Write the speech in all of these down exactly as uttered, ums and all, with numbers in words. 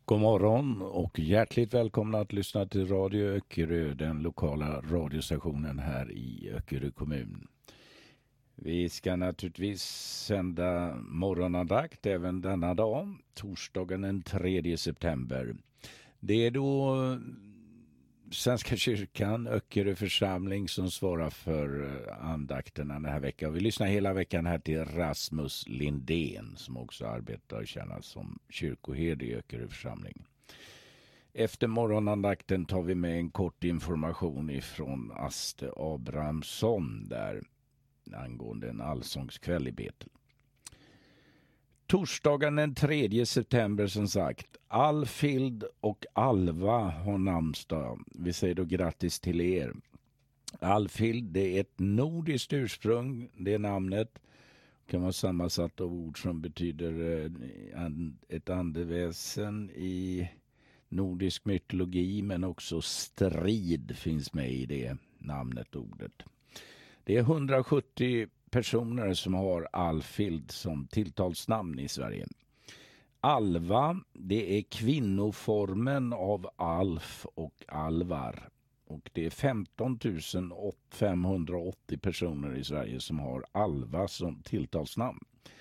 God morgon och hjärtligt välkomna att lyssna till Radio Öckerö, den lokala radiostationen här i Öckerö kommun. Vi ska naturligtvis sända morgonandakt även denna dag, torsdagen den tredje september. Det är då Svenska kyrkan, Öckerö församling, som svarar för andakterna den här veckan. Vi lyssnar hela veckan här till Rasmus Lindén som också arbetar och tjänar som kyrkoherde i Öckerö församling. Efter morgonandakten tar vi med en kort information ifrån Aste Abrahamsson där angående en allsångskväll i Betel. Torsdagen den tredje september som sagt. Alfild och Alva har namnsdag. Vi säger då grattis till er. Alfild, det är ett nordiskt ursprung, det är namnet. Kan vara sammansatt av ord som betyder ett andeväsen i nordisk mytologi, men också strid finns med i det namnet, ordet. Det är hundrasjuttio personer som har Alfild som tilltalsnamn i Sverige. Alva, det är kvinnoformen av Alf och Alvar. Och det är femton tusen femhundraåttio personer i Sverige som har Alva som tilltalsnamn.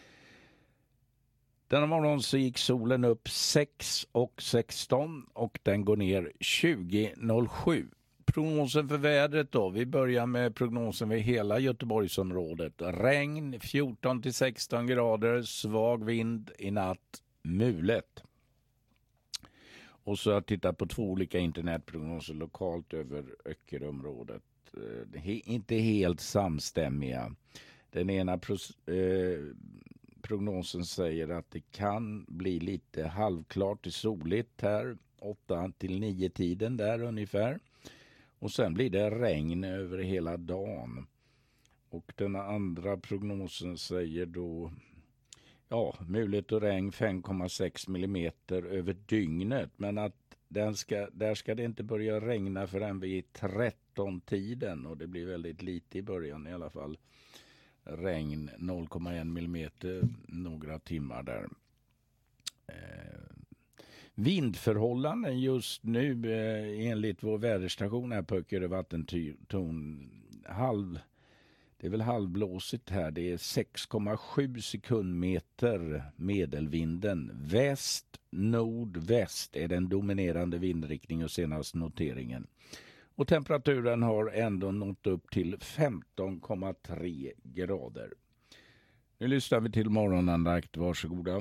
Denna morgon så gick solen upp sex och sexton och den går ner tjugo noll sju. Prognosen för vädret då. Vi börjar med prognosen för hela Göteborgsområdet. Regn fjorton till sexton grader, svag vind i natt, mulet. Och så jag tittar på två olika internetprognoser lokalt över Öckeröområdet. Eh, inte helt samstämmiga. Den ena pro- eh, prognosen säger att det kan bli lite halvklart till soligt här. åtta till nio tiden där ungefär. Och sen blir det regn över hela dagen. Och den andra prognosen säger då ja, mulet och regn fem komma sex millimeter över dygnet. Men att den ska, där ska det inte börja regna förrän vid tretton tiden. Och det blir väldigt lite i början i alla fall. Regn noll komma en millimeter några timmar där. Eh, Vindförhållanden just nu eh, enligt vår väderstation här på Öckerö vattentorn halv, det är väl halvblåsigt här, det är sex komma sju sekundmeter medelvinden. Väst, nordväst är den dominerande vindriktningen och senaste noteringen. Och temperaturen har ändå nått upp till femton komma tre grader. Nu lyssnar vi till morgonandakt, varsågoda.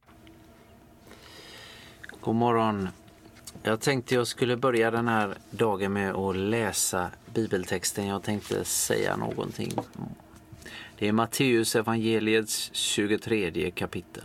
God morgon. Jag tänkte jag skulle börja den här dagen med att läsa bibeltexten jag tänkte säga någonting om. Det är Matteus evangeliets tjugotredje kapitel.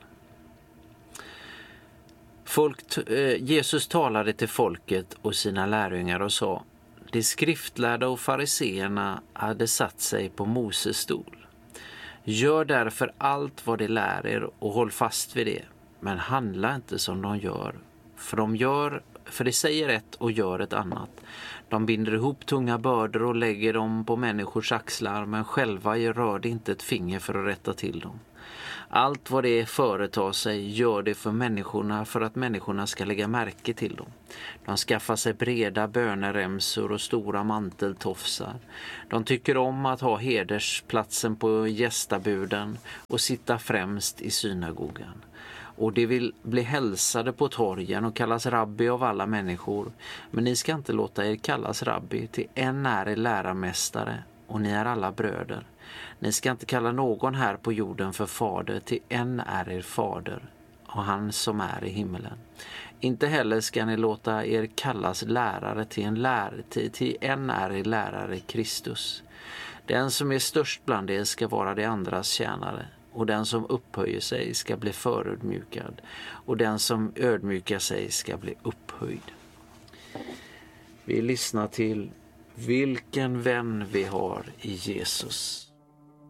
Folk, eh, Jesus talade till folket och sina lärjungar och sa: de skriftlärda och fariseerna hade satt sig på Moses stol. Gör därför allt vad de lär er och håll fast vid det. Men handla inte som de gör, för de gör, för de säger ett och gör ett annat. De binder ihop tunga bördor och lägger dem på människors axlar, men själva rör de inte ett finger för att rätta till dem. Allt vad det företar sig gör det för människorna, för att människorna ska lägga märke till dem. De skaffar sig breda böneremsor och stora manteltofsar. De tycker om att ha hedersplatsen på gästabuden och sitta främst i synagogan. Och de vill bli hälsade på torgen och kallas rabbi av alla människor. Men ni ska inte låta er kallas rabbi, till en är er lärarmästare och ni är alla bröder. Ni ska inte kalla någon här på jorden för fader, till en är er fader och han som är i himmelen. Inte heller ska ni låta er kallas lärare, till en lärare, till en är er lärare Kristus. Den som är störst bland er ska vara de andras tjänare. Och den som upphöjer sig ska bli förödmjukad, och den som ödmjukar sig ska bli upphöjd. Vi lyssnar till vilken vän vi har i Jesus.